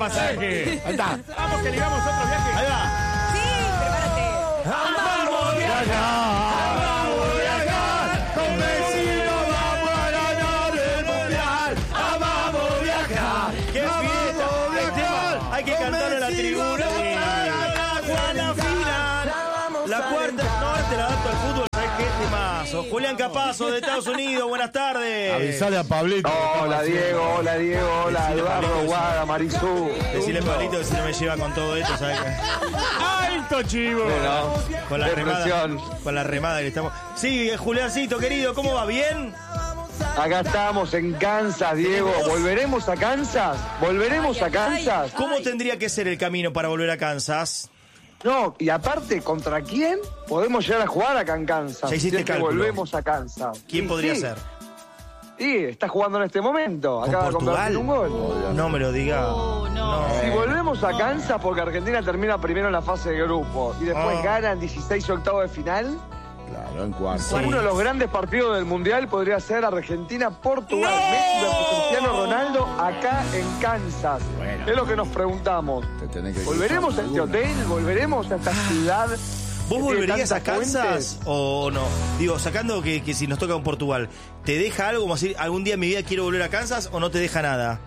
pasaje. Ahí está. Vamos que ligamos otro viaje. Ahí va. Sí, prepárate. ¡Vamos Vamos viajar! Con Messi nos vamos a ganar el mundial. ¡Vamos viajar! ¡Qué fiesta! El tema hay que cantar en la tribuna. La final. La cuarta. No, ahora te la adapto al fútbol. ¿Sabes qué temazo? Julián Capazo de Estados Unidos. Buenas tardes. Avisale a Pablito. Hola Diego, hola Eduardo, Guada, Marisú. Decirle a Pablito que si no me lleva con todo esto, ¿sabes qué? ¡Alto, chivo! Con la Depresión. remada. Con la remada que estamos. Sí, Juliancito, querido, ¿cómo va? ¿Bien? Acá estamos en Kansas, Diego. ¿Volveremos a Kansas? ¿Volveremos a Kansas? ¿Cómo tendría que ser el camino para volver a Kansas? No, y aparte, ¿contra quién podemos llegar a jugar acá en Kansas? Ya hiciste Si es que cálculo. volvemos a Kansas. ¿Quién Y podría sí. ser? Sí, está jugando en este momento. ¿Con Acaba de Portugal? convertir un gol. No me lo diga. no. Si volvemos a Kansas, porque Argentina termina primero en la fase de grupo y después ganan 16 octavos de final, Claro, en cuarto. uno de los grandes partidos del Mundial podría ser Argentina-Portugal. Messi versus Cristiano Ronaldo acá en Kansas. Bueno. Es lo que nos preguntamos. Te tenés que ¿Volveremos a este hotel? ¿Volveremos a esta ciudad? ¿Vos que volverías a tiene tantas Kansas fuentes? o no? Digo, sacando que si nos toca un Portugal, ¿te deja algo como decir, algún día en mi vida quiero volver a Kansas o no te deja nada?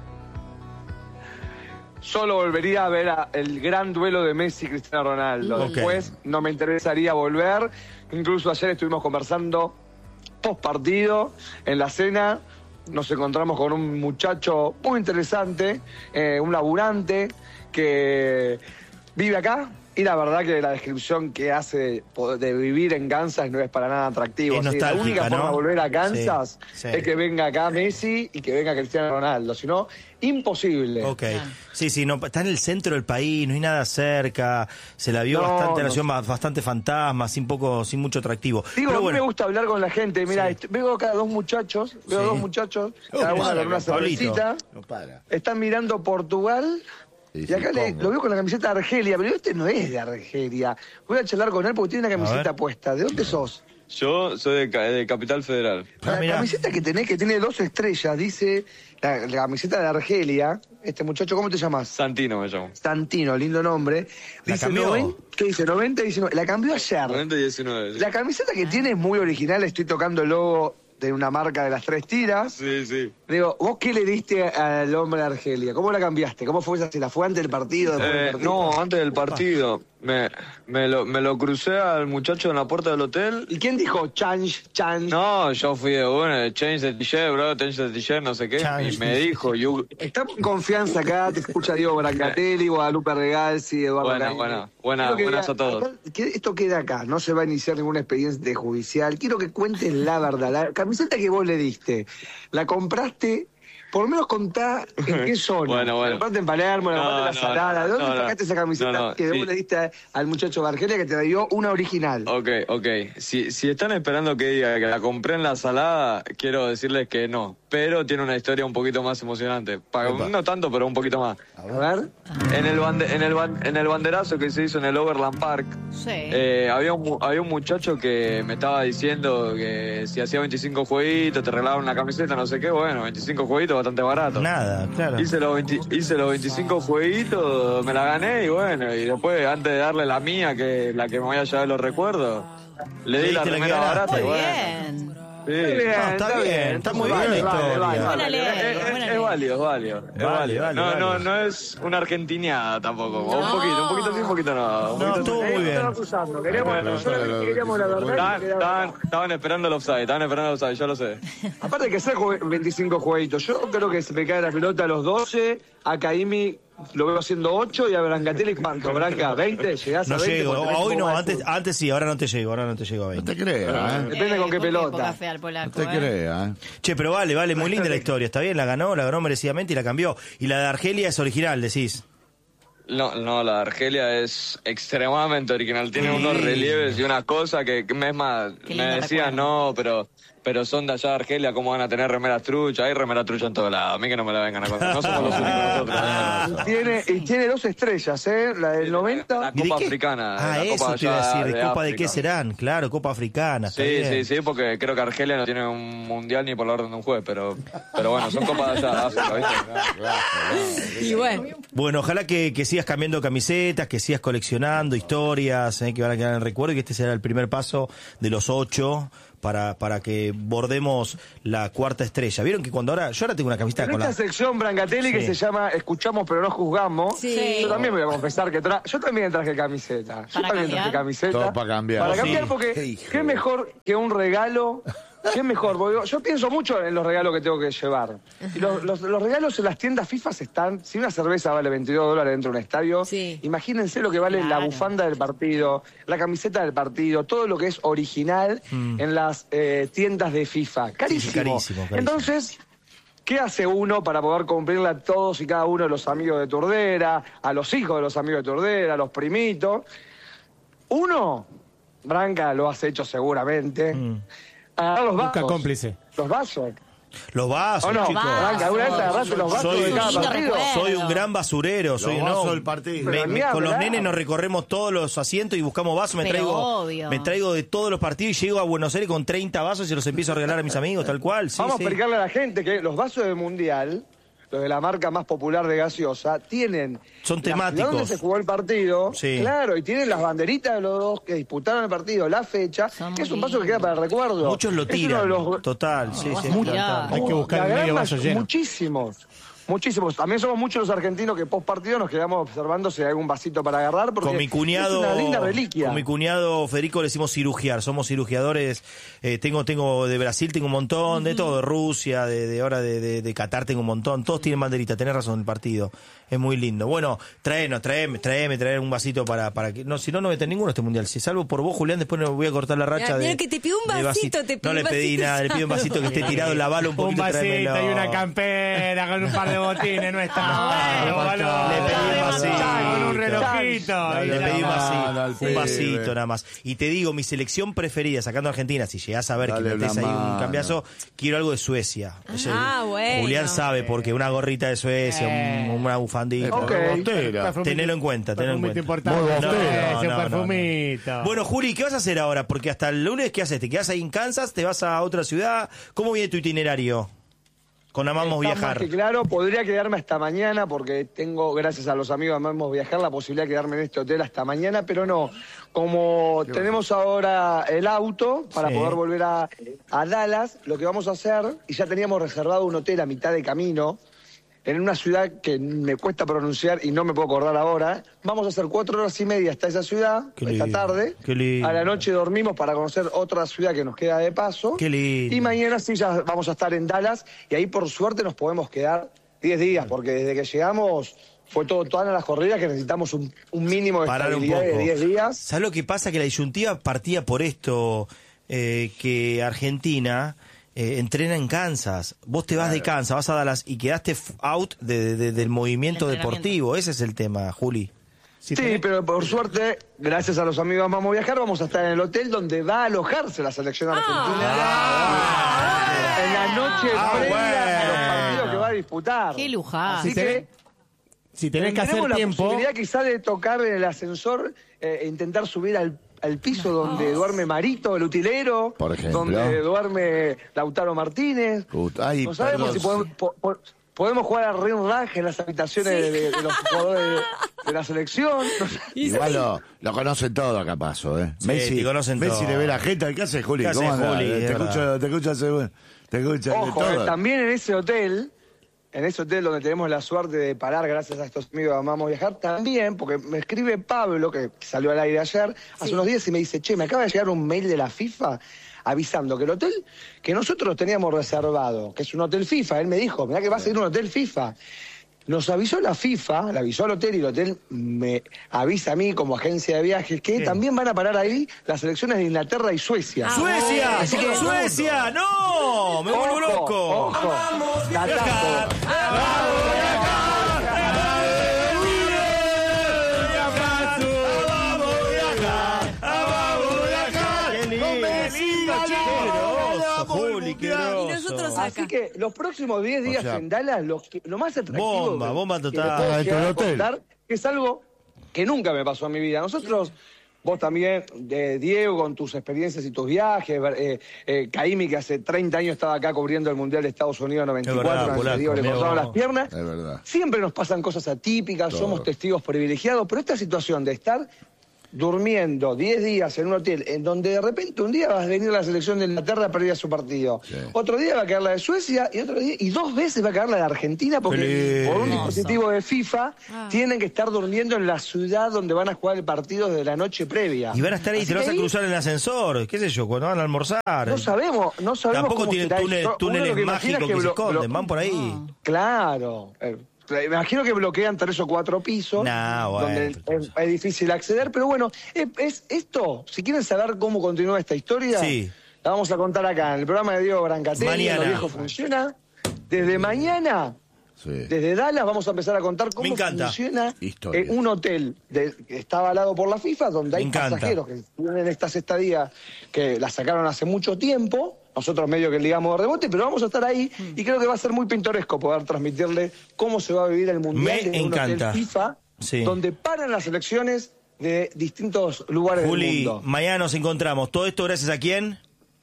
Solo volvería a ver el gran duelo de Messi y Cristiano Ronaldo. Ok. Después no me interesaría volver. Incluso ayer estuvimos conversando post partido en la cena. Nos encontramos con un muchacho muy interesante, un laburante que vive acá. Y la verdad que la descripción que hace de vivir en Kansas no es para nada atractivo. Es Así que la nostálgica, única forma ¿no? de volver a Kansas Sí. es que venga acá Messi y que venga Cristiano Ronaldo. Si no, imposible. Ok. Sí, no, está en el centro del país, no hay nada cerca, se la vio No, bastante, la no. ciudad bastante fantasma, sin mucho atractivo. Digo, Pero a mí bueno, me gusta hablar con la gente. Mira, Sí. veo acá dos muchachos, cada uno con una cervecita. No para. Están mirando Portugal. Sí, Y acá sí, lo ¿cómo? veo con la camiseta de Argelia, pero este no es de Argelia. Voy a charlar con él porque tiene una ver. camiseta puesta. ¿De dónde sos? Yo soy de Capital Federal. La mirá. camiseta que tenés, que tiene 2 estrellas, dice la camiseta de Argelia. Este muchacho, ¿cómo te llamas? Santino me llamo. Santino, lindo nombre. ¿La Dice cambió? ¿Qué dice? 90 y 19. La cambió ayer. 90-19. La camiseta que tiene es muy original. Estoy tocando el logo de una marca de las 3 tiras. Sí, sí. Digo, ¿vos qué le diste al hombre de Argelia? ¿Cómo la cambiaste? ¿Cómo fue esa? ¿Se la fue antes del partido? Después del partido? No, antes del partido. Me lo crucé al muchacho en la puerta del hotel. ¿Y quién dijo change? No, yo fui de bueno, change the t-shirt, bro, change the t-shirt, no sé qué. Change Y me dijo, Estamos en confianza acá, te escucha Diego Brancatelli, Guadalupe Regalsi, Eduardo Cañete. buenas a todos. Esto queda acá, no se va a iniciar ningún expediente judicial. Quiero que cuentes la verdad. La camiseta que vos le diste, ¿la compraste? Por lo menos contá en qué zona. Bueno. ¿La compraste en Palermo, la compraste en La Salada? ¿De dónde no, sacaste esa camiseta no, que sí. vos le diste al muchacho de Argelia que te dio una original? Ok. Si están esperando que diga que la compré en la salada, quiero decirles que no. Pero tiene una historia un poquito más emocionante. No tanto, pero un poquito más. A ver. En el banderazo que se hizo en el Overland Park, Sí. había un muchacho que me estaba diciendo que si hacía 25 jueguitos te regalaban una camiseta, no sé qué. Bueno, 25 jueguitos bastante barato. nada, claro. Hice los 25 jueguitos, me la gané y bueno, y después antes de darle la mía, que es la que me voy a llevar los recuerdos, le di la diste la que remera ganaste. barata y Muy bueno. bien. Sí. Está bien, está muy bien la historia. Buena ley, Es válido. Vale. No es una argentineada tampoco. Un poquito sí, un poquito no. No, estuvo muy bien. Queríamos la verdad. Estaban esperando el offside, yo lo sé. Aparte de que ser 25 jueguitos, yo creo que se me cae la pelota a los 12, a Caimi lo veo haciendo 8 y a Brancatelli, ¿cuánto? Branca, 20, llegás a No 20. llego, porque tenés hoy no, como más antes sí, ahora no te llego a No 20. te creas, Depende con qué Porque pelota. poca fe al No polaco, te creas, Che, pero vale, muy linda la historia, está bien, la ganó merecidamente y la cambió. Y la de Argelia es original, decís. No, la de Argelia es extremadamente original. Tiene unos relieves y una cosa que es más, Qué me lindo decían, recuerdo. no, pero pero son de allá de Argelia, ¿cómo van a tener remeras truchas? Hay remeras truchas en todos lados. A mí que no me la vengan a contar. No somos los únicos nosotros. Tiene 2 estrellas, la del 90. La ¿Y de Copa qué? Africana. la Eso Copa te iba a allá decir. ¿De Copa de África. qué serán? Claro, Copa Africana. está bien. Sí, porque creo que Argelia no tiene un mundial ni por la orden de un juez, pero bueno, son copas de allá de África, ¿viste? Y bueno. Bueno, ojalá que sigas cambiando camisetas, que sigas coleccionando historias, que van a quedar en el recuerdo y que este será el primer paso de los 8 para que bordemos la 4ª estrella. ¿Vieron que yo ahora tengo una camiseta En con esta sección Brancatelli que Sí. se llama Escuchamos pero no juzgamos, Sí. yo también me voy a confesar que yo también traje camiseta. Yo ¿Para también cambiar? traje camiseta. Todo para cambiar. Para Sí. cambiar porque qué mejor que un regalo. ¿Qué mejor? Porque yo pienso mucho en los regalos que tengo que llevar. Y los regalos en las tiendas FIFA están... Si una cerveza vale $22 dentro de un estadio, Sí. imagínense lo que vale la Claro. bufanda del partido, la camiseta del partido, todo lo que es original en las tiendas de FIFA. Carísimo. carísimo. Entonces, ¿qué hace uno para poder cumplirle a todos y cada uno de los amigos de Turdera, a los hijos de los amigos de Turdera, a los primitos? Uno, Branca lo has hecho seguramente, agarrar los vasos. Busca cómplice. Los vasos. Los vasos, ¿O no? chicos. Branca, ¿alguna vez te agarraste los vasos Soy- de cada Lindo partido? recuerdo. Soy un gran basurero, soy Los vasos del partido. con los Pero nenes nos recorremos todos los asientos y buscamos vasos. Pero obvio. Me traigo de todos los partidos y llego a Buenos Aires con 30 vasos y se los empiezo a regalar a mis amigos, tal cual. Sí, Vamos sí. a explicarle a la gente que los vasos del Mundial, los de la marca más popular de gaseosa, tienen... Son la temáticos. ciudad donde se jugó el partido, Sí. claro, y tienen las banderitas de los dos que disputaron el partido, la fecha, Son que es un muy vaso que queda para el recuerdo. Muchos lo Es uno tiran. de los- Total, sí, sí. Muchos. total. Hay que buscar La el gran medio vaso lleno. Muchísimos. También somos muchos los argentinos que post partido nos quedamos observando si hay algún vasito para agarrar, porque Con mi cuñado, es una linda reliquia. con mi cuñado Federico le decimos cirugiar, somos cirugiadores, tengo de Brasil, tengo un montón, de todo, de Rusia, de ahora de Qatar tengo un montón, todos tienen banderita, tenés razón el partido, es muy lindo. Bueno, traeme un vasito para que, no, si no meto ninguno este mundial, si salvo por vos, Julián, después no voy a cortar la racha Mira de que te pidió un de vasito, te pidió no le un pedí vasito. nada, le pido un vasito que esté tirado, lavalo un Un poquito, vasito tráemelo. y una campera con un par de botines, no está bueno, boludo. Le pedí un vasito. Con un relojito. Le pedí un vasito, al un pibe. vasito nada más. Y te digo, mi selección preferida, sacando a Argentina, si llegás a ver Dale que metés una ahí un mano. cambiazo, quiero algo de Suecia. bueno. Julián sabe, porque una gorrita de Suecia, una bufandita. Ok. Tenelo en cuenta, tenelo en Perfumito cuenta. importante. Muy Ese bostero. perfumito. Bueno, Juli, ¿qué vas a hacer ahora? Porque hasta el lunes, ¿qué haces? ¿Te quedas ahí en Kansas? ¿Te vas a otra ciudad? ¿Cómo viene tu itinerario? Con Amamos Está Viajar. más que claro, podría quedarme hasta mañana porque tengo, gracias a los amigos de Amamos Viajar, la posibilidad de quedarme en este hotel hasta mañana, pero no. Como tenemos ahora el auto para Sí. poder volver a Dallas, lo que vamos a hacer, y ya teníamos reservado un hotel a mitad de camino, en una ciudad que me cuesta pronunciar y no me puedo acordar ahora, vamos a hacer 4 horas y media hasta esa ciudad, Qué esta lindo, tarde. qué lindo. A la noche dormimos para conocer otra ciudad que nos queda de paso. Qué lindo. Y mañana sí ya vamos a estar en Dallas y ahí por suerte nos podemos quedar 10 días, porque desde que llegamos fue todas las corridas que necesitamos un mínimo de Parar un estabilidad poco. de 10 días. ¿Sabes lo que pasa? Que la disyuntiva partía por esto, que Argentina entrena en Kansas. Vos te vas de Kansas, vas a Dallas y quedaste out del movimiento Entrenamiento. deportivo. Ese es el tema, Juli. Sí, pero por suerte, gracias a los amigos de Vamos a Viajar, vamos a estar en el hotel donde va a alojarse la selección argentina. En la noche previa a los partidos que va a disputar. Qué lujá. Así Si que tenés- Si tenés que hacer tendremos la tiempo, posibilidad quizá de tocar en el ascensor e intentar subir al piso donde duerme Marito, el utilero, Por ejemplo. donde duerme Lautaro Martínez. Ay, No sabemos perdón. si podemos jugar al ring rag en las habitaciones de los jugadores de la selección. No sé. Igual lo conocen todo acá paso, ¿eh? Sí, Messi, te conocen Messi todo. le ve la gente. ¿Qué hace, Juli? ¿Qué hace, ¿Cómo andás? Juli? Es Te verdad. escucha de Ojo, todo. también en ese hotel donde tenemos la suerte de parar gracias a estos amigos de Amamos Viajar, también, porque me escribe Pablo, que salió al aire ayer, hace unos días y me dice, che, me acaba de llegar un mail de la FIFA avisando que el hotel que nosotros teníamos reservado, que es un hotel FIFA, él me dijo, mirá que va a ser un hotel FIFA. Nos avisó la FIFA, le avisó al hotel y el hotel me avisa a mí como agencia de viajes que también van a parar ahí las selecciones de Inglaterra y Suecia. ¡Suecia! Así que- ¡Suecia! ¡No! ¡Me vuelvo loco! Ojo, datazo. ¡Qué lindo! groso, Juli, qué groso. Y nosotros acá. Así que los próximos 10 días O sea, en Dallas, lo más atractivo bomba que total. les puedo Dentro llegar del a hotel. contar, que es algo que nunca me pasó en mi vida. Nosotros, vos también, Diego, con tus experiencias y tus viajes, Caimi, que hace 30 años estaba acá cubriendo el Mundial de Estados Unidos 94, verdad, donde Polaco, Diego le amigo. cortaron las piernas. Es verdad. Siempre nos pasan cosas atípicas, Todo. somos testigos privilegiados, pero esta situación de estar durmiendo 10 días en un hotel en donde de repente un día va a venir la selección de Inglaterra a perder su partido, Sí. otro día va a caer la de Suecia y otro día, y 2 veces va a caer la de Argentina porque Qué por un lindo. dispositivo de FIFA tienen que estar durmiendo en la ciudad donde van a jugar el partido de la noche previa. Y van a estar ahí, Así te lo vas que a ahí cruzar en el ascensor, qué sé yo, cuando van a almorzar. No sabemos Tampoco cómo tienen será eso. Uno túneles lo que imagina mágicos es que se blo- esconden, blo- van por ahí. Claro. Me imagino que bloquean 3 o 4 pisos, Nah, bueno, donde pero- es difícil acceder, pero bueno, es esto, si quieren saber cómo continúa esta historia, Sí. la vamos a contar acá en el programa de Diego Brancatelli, Mañana. Lo Viejo Funciona. Desde mañana, Sí. desde Dallas, vamos a empezar a contar Me cómo encanta. funciona Historia. un hotel que está avalado por la FIFA, donde hay Me encanta. pasajeros que tienen estas estadías que las sacaron hace mucho tiempo. Nosotros medio que ligamos de rebote, pero vamos a estar ahí y creo que va a ser muy pintoresco poder transmitirle cómo se va a vivir el Mundial Me desde un encanta. hotel FIFA, Sí. donde paran las elecciones de distintos lugares del Juli, mundo. mañana nos encontramos. ¿Todo esto gracias a quién?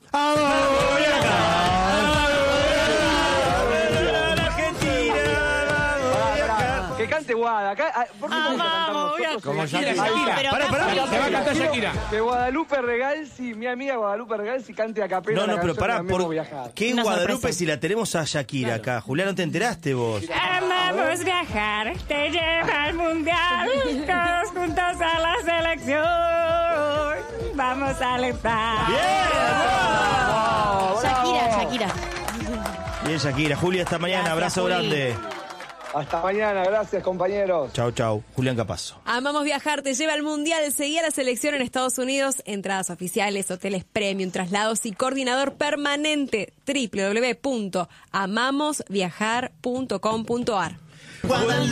Pará, que cante Guada. ¿Por qué tenemos que cantar nosotros? Como Shakira. No, pero Pará, acá pará, Juli, se va a cantar Quiero Shakira. Que Guadalupe Regalsi, mi amiga Guadalupe Regalsi, cante a capela No, la pero canción pará, de Amemos ¿por Viajar. qué Una Guadalupe sorpresa. si la tenemos a Shakira acá? Julián, ¿no te enteraste vos? Amamos viajar, te lleva al mundial, todos juntos a la selección. Vamos a alentar. Shakira. Bien, Shakira. Julia, hasta mañana. Gracias, Abrazo Juli. grande. Hasta mañana, gracias compañeros. Chau, chau. Julián Capazo. Amamos viajar, te lleva al mundial, seguí a la selección en Estados Unidos, entradas oficiales, hoteles premium, traslados y coordinador permanente, www.amamosviajar.com.ar. Guadalupe.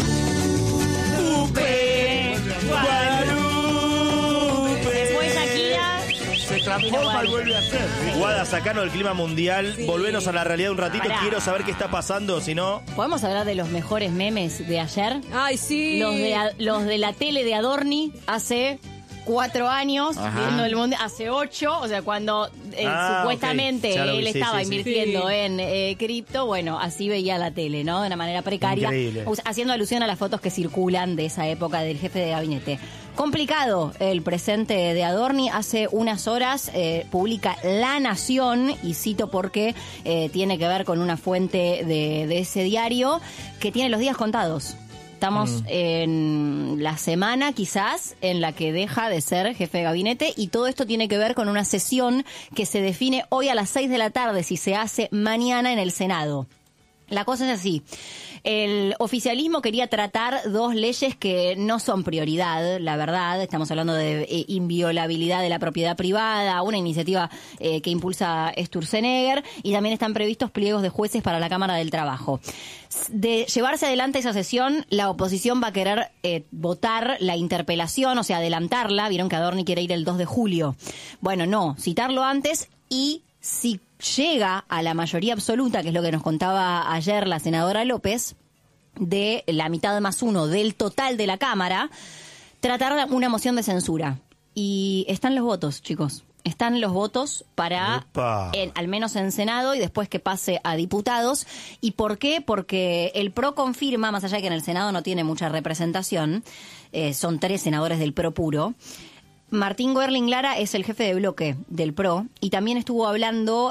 Después Shakira. Se transforma y vuelve a ser. Guada, sacanos del clima mundial. Sí. Volvenos a la realidad un ratito. Pará. Quiero saber qué está pasando, si no... ¿Podemos hablar de los mejores memes de ayer? Ay, sí. Los de la tele de Adorni hace 4 años, Ajá. viendo el mundo, hace 8, o sea, cuando supuestamente ok. Ya lo vi, él sí, estaba sí, sí. invirtiendo Sí. en cripto, bueno, así veía la tele, ¿no? De una manera precaria, Increíble. haciendo alusión a las fotos que circulan de esa época del jefe de gabinete. Complicado el presente de Adorni. Hace unas horas publica La Nación, y cito porque tiene que ver con una fuente de ese diario, que tiene los días contados. Estamos en la semana quizás en la que deja de ser jefe de gabinete, y todo esto tiene que ver con una sesión que se define hoy a las 6 de la tarde si se hace mañana en el Senado. La cosa es así. El oficialismo quería tratar 2 leyes que no son prioridad, la verdad. Estamos hablando de inviolabilidad de la propiedad privada, una iniciativa que impulsa Sturzenegger, y también están previstos pliegos de jueces para la Cámara del Trabajo. De llevarse adelante esa sesión, la oposición va a querer votar la interpelación, o sea, adelantarla. Vieron que Adorni quiere ir el 2 de julio. Bueno, no, citarlo antes, y si llega a la mayoría absoluta, que es lo que nos contaba ayer la senadora López, de la mitad más 1 del total de la Cámara, tratar una moción de censura. Y están los votos, chicos. Están los votos para, Epa. al menos en Senado, y después que pase a diputados. ¿Y por qué? Porque el PRO confirma, más allá de que en el Senado no tiene mucha representación, son 3 senadores del PRO puro. Martín Goerling Lara es el jefe de bloque del PRO, y también estuvo hablando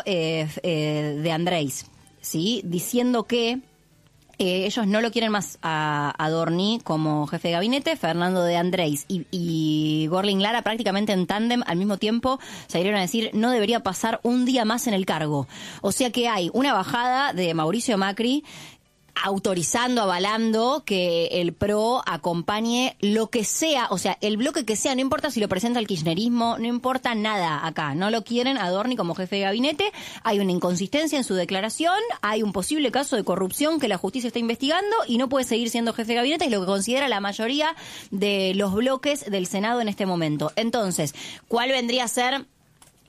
de Andrés, ¿sí? Diciendo que ellos no lo quieren más a Adorni como jefe de gabinete. Fernando de Andrés y Goerling Lara, prácticamente en tándem al mismo tiempo, salieron a decir no debería pasar un día más en el cargo. O sea que hay una bajada de Mauricio Macri autorizando, avalando que el PRO acompañe lo que sea, o sea, el bloque que sea, no importa si lo presenta el kirchnerismo, no importa nada acá, no lo quieren a Adorni como jefe de gabinete. Hay una inconsistencia en su declaración, hay un posible caso de corrupción que la justicia está investigando y no puede seguir siendo jefe de gabinete, es lo que considera la mayoría de los bloques del Senado en este momento. Entonces, ¿cuál vendría a ser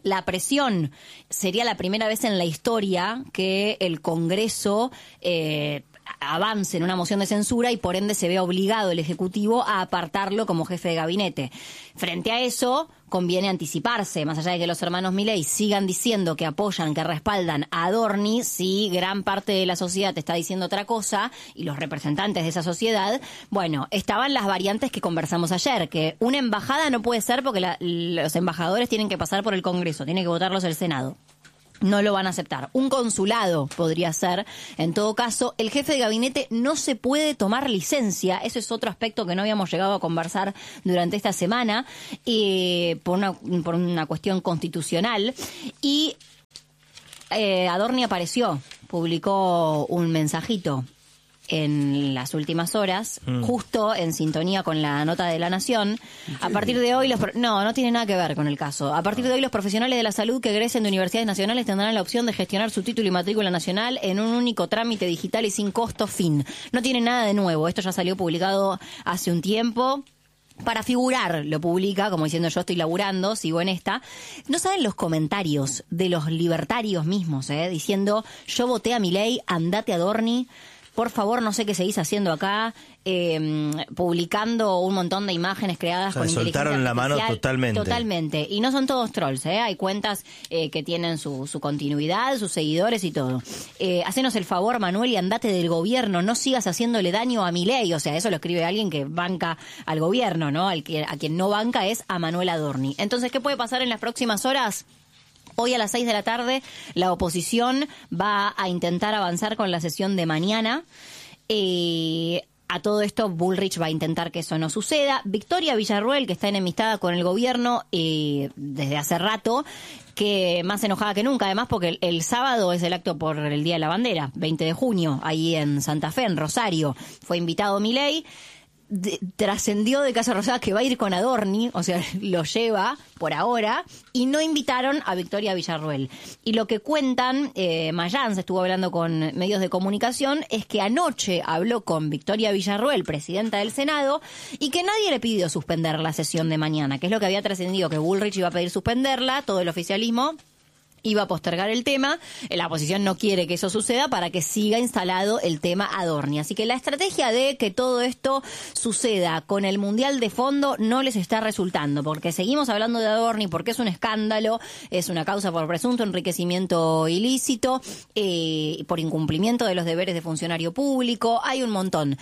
la presión. Sería la primera vez en la historia que el Congreso avance en una moción de censura y por ende se ve obligado el Ejecutivo a apartarlo como jefe de gabinete. Frente a eso, conviene anticiparse, más allá de que los hermanos Milei sigan diciendo que apoyan, que respaldan a Adorni, si gran parte de la sociedad te está diciendo otra cosa y los representantes de esa sociedad, bueno, estaban las variantes que conversamos ayer, que una embajada no puede ser porque los embajadores tienen que pasar por el Congreso, tiene que votarlos el Senado. No lo van a aceptar. Un consulado podría ser. En todo caso, el jefe de gabinete no se puede tomar licencia. Eso es otro aspecto que no habíamos llegado a conversar durante esta semana por una cuestión constitucional. Y Adorni apareció, publicó un mensajito en las últimas horas, justo en sintonía con la nota de La Nación. A partir de hoy, no tiene nada que ver con el caso. A partir de hoy, los profesionales de la salud que egresen de universidades nacionales tendrán la opción de gestionar su título y matrícula nacional en un único trámite digital y sin costo. Fin. No tiene nada de nuevo. Esto ya salió publicado hace un tiempo. Para figurar, lo publica, como diciendo yo estoy laburando, sigo en esta. No saben los comentarios de los libertarios mismos, diciendo yo voté a Milei, andate a Adorni. Por favor, no sé qué seguís haciendo acá, publicando un montón de imágenes creadas con inteligencia artificial. Soltaron la mano totalmente. Totalmente. Y no son todos trolls, Hay cuentas que tienen su continuidad, sus seguidores y todo. Hacenos el favor, Manuel, y andate del gobierno. No sigas haciéndole daño a Milei. O sea, eso lo escribe alguien que banca al gobierno, ¿no? A quien no banca es a Manuel Adorni. Entonces, ¿qué puede pasar en las próximas horas? Hoy a las 6 de la tarde la oposición va a intentar avanzar con la sesión de mañana. A todo esto Bullrich va a intentar que eso no suceda. Victoria Villarruel, que está enemistada con el gobierno desde hace rato, que más enojada que nunca, además porque el sábado es el acto por el Día de la Bandera, 20 de junio, ahí en Santa Fe, en Rosario. Fue invitado Milei. Trascendió de Casa Rosada que va a ir con Adorni, o sea, lo lleva por ahora, y no invitaron a Victoria Villarruel. Y lo que cuentan, Mayans estuvo hablando con medios de comunicación, es que anoche habló con Victoria Villarruel, presidenta del Senado, y que nadie le pidió suspender la sesión de mañana, que es lo que había trascendido, que Bullrich iba a pedir suspenderla, todo el oficialismo iba a postergar el tema. La oposición no quiere que eso suceda para que siga instalado el tema Adorni. Así que la estrategia de que todo esto suceda con el Mundial de fondo no les está resultando, porque seguimos hablando de Adorni, porque es un escándalo, es una causa por presunto enriquecimiento ilícito, por incumplimiento de los deberes de funcionario público. Hay un montón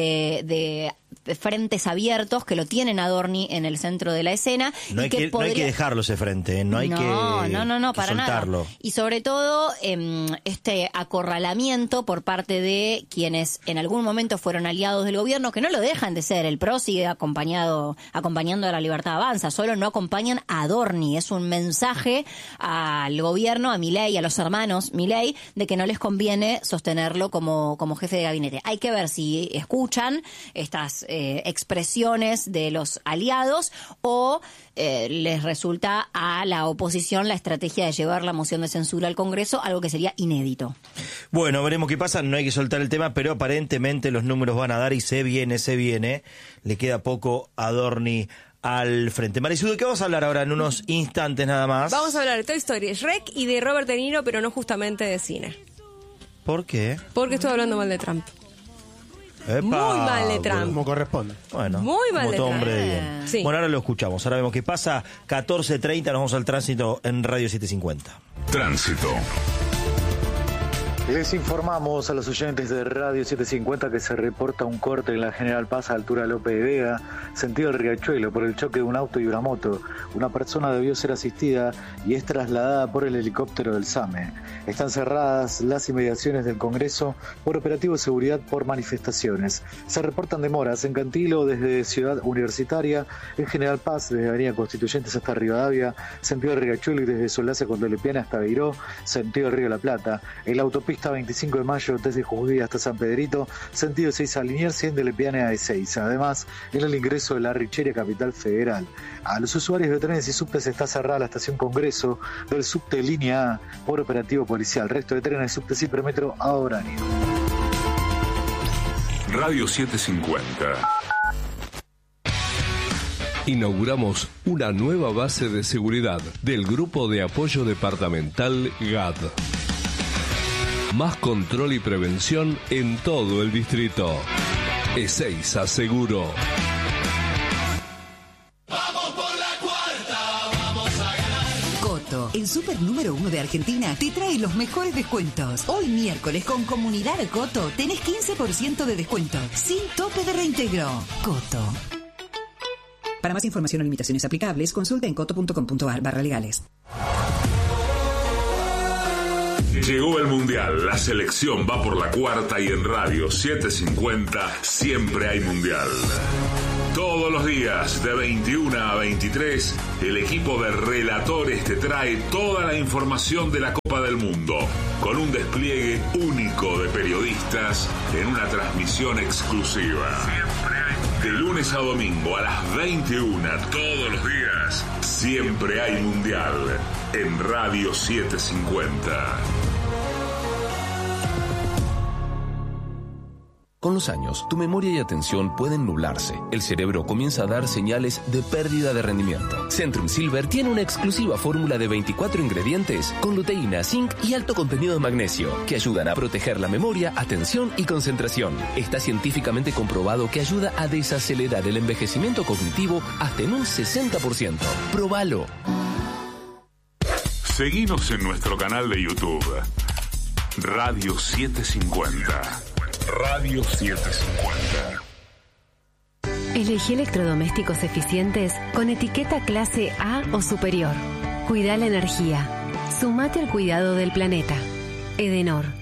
de frentes abiertos que lo tienen Adorni en el centro de la escena. No hay que dejarlo ese frente, no para nada. Y sobre todo este acorralamiento por parte de quienes en algún momento fueron aliados del gobierno, que no lo dejan de ser. El PRO sigue acompañando a La Libertad Avanza, solo no acompañan a Adorni. Es un mensaje al gobierno, a Milei, a los hermanos Milei, de que no les conviene sostenerlo como jefe de gabinete. Hay que ver si escuchan estas expresiones de los aliados o les resulta a la oposición la estrategia de llevar la moción de censura al Congreso, algo que sería inédito. Bueno, veremos qué pasa, no hay que soltar el tema, pero aparentemente los números van a dar y se viene. Le queda poco a Adorni al frente. Marisudo, ¿qué vamos a hablar ahora en unos instantes nada más? Vamos a hablar de Toy Story, Shrek y de Robert De Niro, pero no justamente de cine. ¿Por qué? Porque estoy hablando mal de Trump. Epa, muy mal de Trump. Como corresponde. Bueno, muy mal como de todo Trump. hombre de bien. Sí. Bueno, ahora lo escuchamos. Ahora vemos qué pasa. 14:30, nos vamos al tránsito en Radio 750. Tránsito. Les informamos a los oyentes de Radio 750 que se reporta un corte en la General Paz a altura de López de Vega, sentido del Riachuelo, por el choque de un auto y una moto. Una persona debió ser asistida y es trasladada por el helicóptero del SAME. Están cerradas las inmediaciones del Congreso por operativo de seguridad por manifestaciones. Se reportan demoras en Cantilo desde Ciudad Universitaria, en General Paz desde Avenida Constituyentes hasta Rivadavia, sentido del Riachuelo, y desde Solace con Lepiana hasta Beiró, sentido del Río de la Plata. En la autopista 25 de mayo desde Jujuy hasta San Pedrito, sentido 6 a Liniers y en de Lepiana a E6. Además, en el ingreso de la Richeria Capital Federal. A los usuarios de trenes y subtes está cerrada la estación Congreso del subte línea A por operativo policial. Resto de trenes, subtes y premetro a horario. Radio 750. inauguramos una nueva base de seguridad del Grupo de Apoyo Departamental GAD. Más control y prevención en todo el distrito. Ezeiza Seguro. El súper número 1 de Argentina te trae los mejores descuentos. Hoy miércoles con Comunidad Coto tenés 15% de descuento, sin tope de reintegro. Coto. Para más información o limitaciones aplicables, consulta en coto.com.ar/legales. Llegó el Mundial, la selección va por la cuarta y en Radio 750 siempre hay Mundial. Todos los días, de 21 a 23, el equipo de relatores te trae toda la información de la Copa del Mundo, con un despliegue único de periodistas en una transmisión exclusiva. De lunes a domingo a las 21, todos los días, siempre hay Mundial en Radio 750. Con los años, tu memoria y atención pueden nublarse. El cerebro comienza a dar señales de pérdida de rendimiento. Centrum Silver tiene una exclusiva fórmula de 24 ingredientes con luteína, zinc y alto contenido de magnesio que ayudan a proteger la memoria, atención y concentración. Está científicamente comprobado que ayuda a desacelerar el envejecimiento cognitivo hasta en un 60%. ¡Próbalo! Seguinos en nuestro canal de YouTube, Radio 750. Radio 750. Elegí electrodomésticos eficientes con etiqueta clase A o superior. Cuida la energía. Sumate al cuidado del planeta. Edenor.